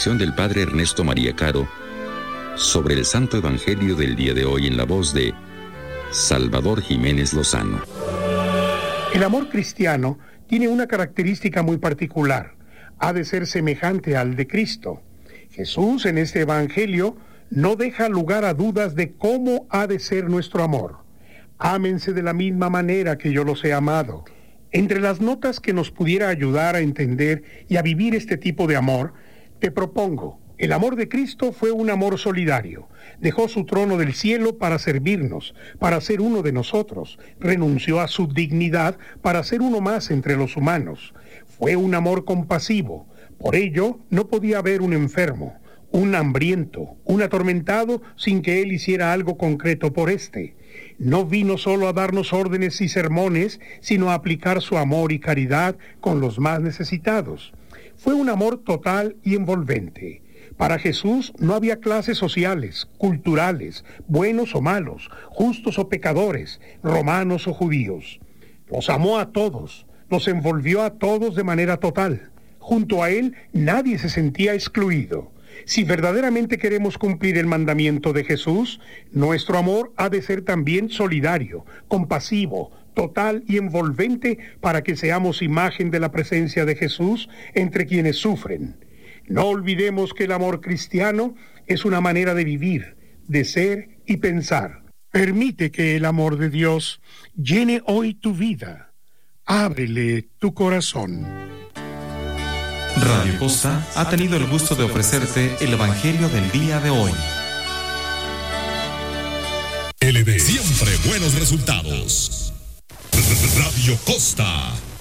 reflexión del Padre Ernesto María Caro sobre el Santo Evangelio del día de hoy en la voz de Salvador Jiménez Lozano. El amor cristiano tiene una característica muy particular: ha de ser semejante al de Cristo. Jesús en este Evangelio no deja lugar a dudas de cómo ha de ser nuestro amor. Ámense de la misma manera que yo los he amado. Entre las notas que nos pudiera ayudar a entender y a vivir este tipo de amor, te propongo: el amor de Cristo fue un amor solidario. Dejó su trono del cielo para servirnos, para ser uno de nosotros. Renunció a su dignidad para ser uno más entre los humanos. Fue un amor compasivo. Por ello, no podía haber un enfermo, un hambriento, un atormentado sin que Él hiciera algo concreto por éste. No vino solo a darnos órdenes y sermones, sino a aplicar su amor y caridad con los más necesitados. Fue un amor total y envolvente. Para Jesús no había clases sociales, culturales, buenos o malos, justos o pecadores, romanos o judíos. Los amó a todos, los envolvió a todos de manera total. Junto a Él nadie se sentía excluido. Si verdaderamente queremos cumplir el mandamiento de Jesús, nuestro amor ha de ser también solidario, compasivo, total y envolvente, para que seamos imagen de la presencia de Jesús entre quienes sufren. No olvidemos que el amor cristiano es una manera de vivir, de ser y pensar. Permite que el amor de Dios llene hoy tu vida. Ábrele tu corazón. Radio Costa ha tenido el gusto de ofrecerte el Evangelio del día de hoy. LD, siempre buenos resultados. Radio Costa.